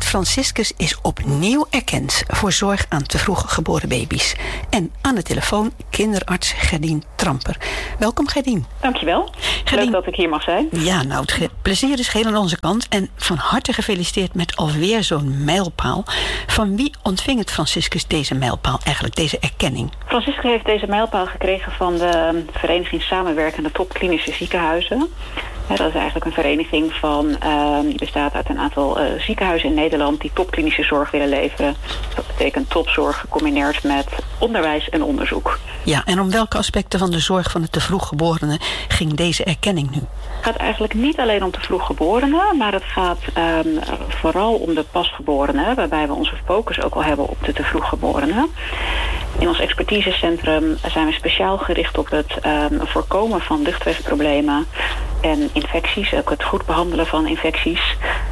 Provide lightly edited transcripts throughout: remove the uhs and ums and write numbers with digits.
Het Franciscus is opnieuw erkend voor zorg aan te vroeg geboren baby's. En aan de telefoon kinderarts Gerdien Tramper. Welkom Gerdien. Dankjewel. Leuk dat ik hier mag zijn. Ja, nou, het plezier is geheel aan onze kant. En van harte gefeliciteerd met alweer zo'n mijlpaal. Van wie ontving het Franciscus deze mijlpaal eigenlijk, deze erkenning? Franciscus heeft deze mijlpaal gekregen van de Vereniging Samenwerkende Topklinische Ziekenhuizen. Dat is eigenlijk een vereniging die bestaat uit een aantal ziekenhuizen in Nederland die topklinische zorg willen leveren. Dat betekent topzorg gecombineerd met onderwijs en onderzoek. Ja, en om welke aspecten van de zorg van de te vroeg geborenen ging deze erkenning nu? Het gaat eigenlijk niet alleen om te vroeg geborenen, maar het gaat vooral om de pasgeborenen, waarbij we onze focus ook al hebben op de te vroeg geborenen. In ons expertisecentrum zijn we speciaal gericht op het voorkomen van luchtwegproblemen en infecties, ook het goed behandelen van infecties.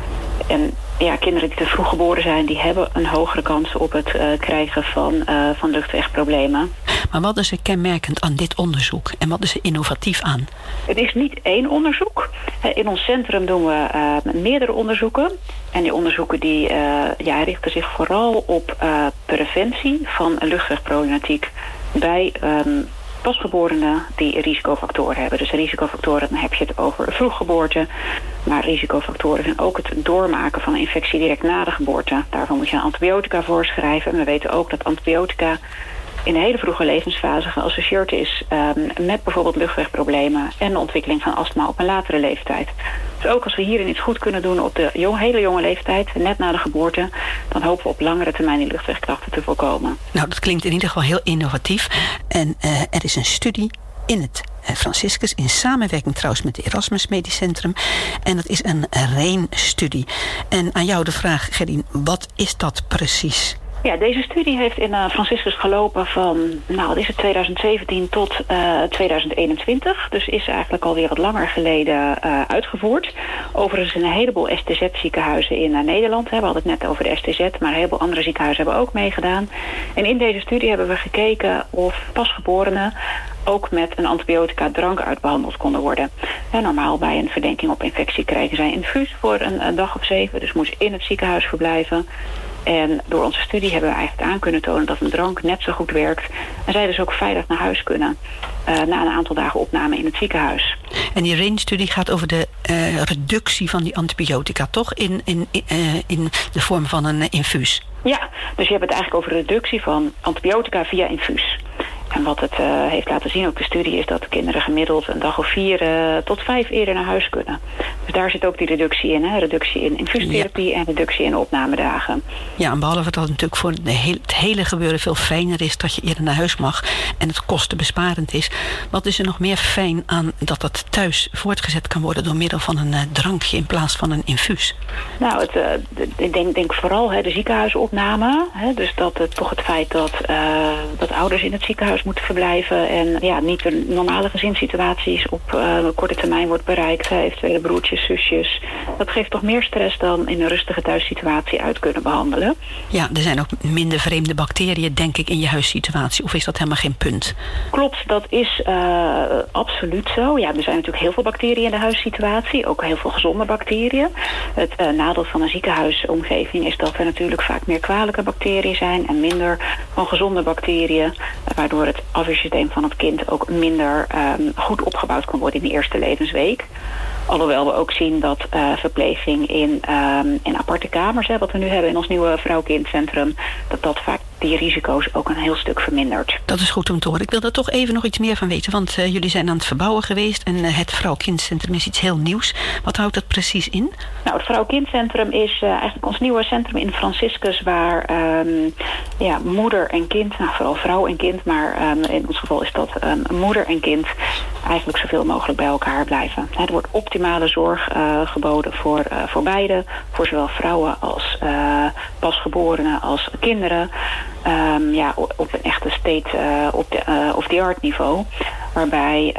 En ja, kinderen die te vroeg geboren zijn, die hebben een hogere kans op het krijgen van luchtwegproblemen. Maar wat is er kenmerkend aan dit onderzoek en wat is er innovatief aan? Het is niet één onderzoek. In ons centrum doen we meerdere onderzoeken. En die onderzoeken richten zich vooral op preventie van luchtwegproblematiek bij pasgeborenen die risicofactoren hebben. Dus risicofactoren, dan heb je het over vroeggeboorte. Maar risicofactoren zijn ook het doormaken van een infectie direct na de geboorte. Daarvoor moet je een antibiotica voorschrijven. En we weten ook dat antibiotica in de hele vroege levensfase geassocieerd is met bijvoorbeeld luchtwegproblemen en de ontwikkeling van astma op een latere leeftijd. Dus ook als we hierin iets goed kunnen doen op de hele jonge leeftijd, net na de geboorte, dan hopen we op langere termijn die luchtwegklachten te voorkomen. Nou, dat klinkt in ieder geval heel innovatief. En er is een studie in het Franciscus, in samenwerking trouwens met het Erasmus Medisch Centrum. En dat is een RAIN-studie. En aan jou de vraag, Gerdien, wat is dat precies? Ja, deze studie heeft in Franciscus gelopen van 2017 tot 2021. Dus is eigenlijk alweer wat langer geleden uitgevoerd. Overigens in een heleboel STZ-ziekenhuizen in Nederland. We hadden het net over de STZ, maar een heleboel andere ziekenhuizen hebben ook meegedaan. En in deze studie hebben we gekeken of pasgeborenen ook met een antibiotica-drank uitbehandeld konden worden. Normaal bij een verdenking op infectie kregen zij infuus voor een dag of 7. Dus moesten in het ziekenhuis verblijven. En door onze studie hebben we eigenlijk aan kunnen tonen dat een drank net zo goed werkt. En zij dus ook veilig naar huis kunnen na een aantal dagen opname in het ziekenhuis. En die RAIN-studie gaat over de reductie van die antibiotica, toch? In de vorm van een infuus. Ja, dus je hebt het eigenlijk over reductie van antibiotica via infuus. En wat het heeft laten zien, ook de studie, is dat kinderen gemiddeld een dag of 4 tot 5 eerder naar huis kunnen. Dus daar zit ook die reductie in. Reductie in infuustherapie en reductie in opnamedagen. Ja, en behalve dat het natuurlijk voor het hele gebeuren veel fijner is dat je eerder naar huis mag en het kostenbesparend is. Wat is er nog meer fijn aan dat dat thuis voortgezet kan worden door middel van een drankje in plaats van een infuus? Nou, ik denk vooral de ziekenhuisopname. Dus toch het feit dat ouders in het ziekenhuis moeten verblijven en niet de normale gezinssituaties op korte termijn wordt bereikt. Eventuele broertjes, zusjes. Dat geeft toch meer stress dan in een rustige thuissituatie uit kunnen behandelen. Ja, er zijn ook minder vreemde bacteriën, denk ik, in je huissituatie. Of is dat helemaal geen punt? Klopt, dat is absoluut zo. Ja, er zijn natuurlijk heel veel bacteriën in de huissituatie. Ook heel veel gezonde bacteriën. Het nadeel van een ziekenhuisomgeving is dat er natuurlijk vaak meer kwalijke bacteriën zijn en minder van gezonde bacteriën. Waardoor het afweersysteem van het kind ook minder goed opgebouwd kan worden in de eerste levensweek. Alhoewel we ook zien dat verpleging in aparte kamers, wat we nu hebben in ons nieuwe vrouw-kindcentrum, dat vaak die risico's ook een heel stuk vermindert. Dat is goed om te horen. Ik wil daar toch even nog iets meer van weten, want jullie zijn aan het verbouwen geweest en het vrouw-kindcentrum is iets heel nieuws. Wat houdt dat precies in? Nou, het vrouw-kindcentrum is eigenlijk ons nieuwe centrum in Franciscus, waar moeder en kind, vooral vrouw en kind, maar in ons geval is dat moeder en kind eigenlijk zoveel mogelijk bij elkaar blijven. Er wordt optimale zorg geboden voor beide, voor zowel vrouwen als pasgeborenen als kinderen. Op een echte state-of-the-art niveau. Waarbij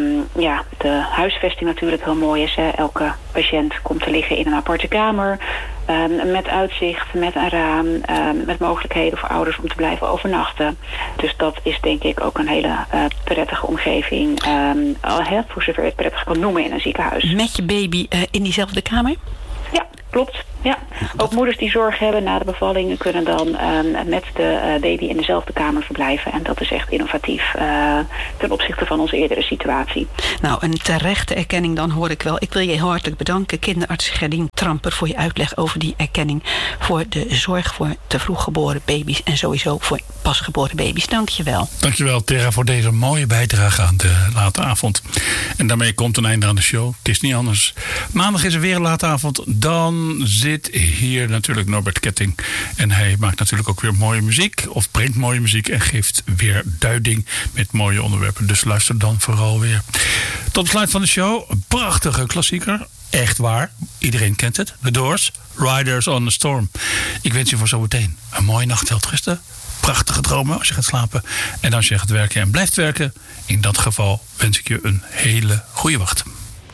de huisvesting natuurlijk heel mooi is. Elke patiënt komt te liggen in een aparte kamer. Met uitzicht, met een raam, met mogelijkheden voor ouders om te blijven overnachten. Dus dat is denk ik ook een hele prettige omgeving. Voor zover je het prettig kan noemen in een ziekenhuis. Met je baby in diezelfde kamer? Ja, klopt. Ja, ook moeders die zorg hebben na de bevalling kunnen dan met de baby in dezelfde kamer verblijven. En dat is echt innovatief ten opzichte van onze eerdere situatie. Nou, een terechte erkenning dan hoor ik wel. Ik wil je hartelijk bedanken, kinderarts Gerlien Tramper, voor je uitleg over die erkenning voor de zorg voor te vroeg geboren baby's en sowieso voor pasgeboren baby's. Dank je wel. Dankjewel, Tera, voor deze mooie bijdrage aan de late avond. En daarmee komt een einde aan de show. Het is niet anders. Maandag is er weer een late avond. Dan zit hier natuurlijk Norbert Ketting. En hij maakt natuurlijk ook weer mooie muziek. Of brengt mooie muziek en geeft weer duiding met mooie onderwerpen. Dus luister dan vooral weer. Tot besluit van de show. Een prachtige klassieker. Echt waar. Iedereen kent het. The Doors. Riders on the Storm. Ik wens je voor zometeen een mooie nacht. Welterusten. Prachtige dromen als je gaat slapen. En als je gaat werken en blijft werken. In dat geval wens ik je een hele goede wacht.